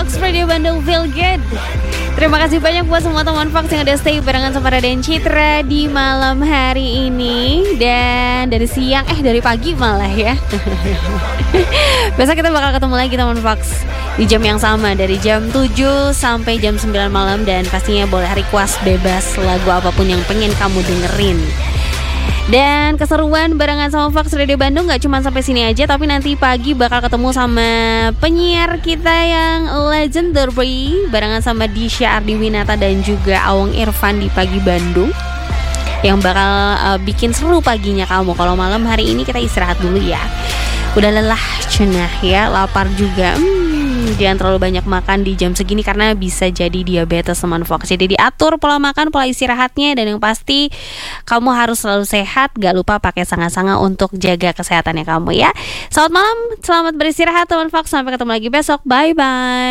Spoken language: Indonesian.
Fox Radio Bandung Feel Good. Terima kasih banyak buat semua teman Fox yang udah stay barengan sama Raden Citra di malam hari ini. Dan dari siang, dari pagi malah ya. Besok kita bakal ketemu lagi teman Fox di jam yang sama, dari jam 7 sampai jam 9 malam. Dan pastinya boleh request bebas lagu apapun yang pengen kamu dengerin. Dan keseruan barengan sama Fox Radio Bandung gak cuma sampai sini aja, tapi nanti pagi bakal ketemu sama penyiar kita yang legendary barengan sama Disha Ardiwinata dan juga Awang Irfan di Pagi Bandung, yang bakal bikin seru paginya kamu. Kalau malam hari ini kita istirahat dulu ya. Udah lelah cenah ya, lapar juga. Jangan terlalu banyak makan di jam segini karena bisa jadi diabetes teman Fox. Jadi diatur pola makan, pola istirahatnya, dan yang pasti kamu harus selalu sehat. Gak lupa pakai sanga-sanga untuk jaga kesehatannya kamu ya. Selamat malam, selamat beristirahat teman Fox. Sampai ketemu lagi besok. Bye bye.